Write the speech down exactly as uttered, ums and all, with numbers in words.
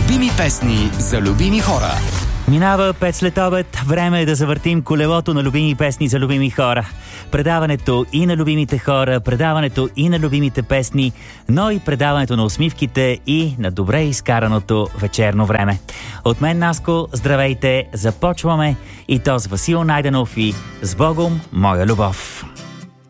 Любими песни за любими хора. Минава пет след обед, време е да завъртим колелото на любими песни за любими хора. Предаването и на любимите хора, предаването и на любимите песни, но и предаването на усмивките и на добре изкараното вечерно време. От мен, Наско, здравейте, започваме и то с Васил Найденов и "С Богом, моя любов".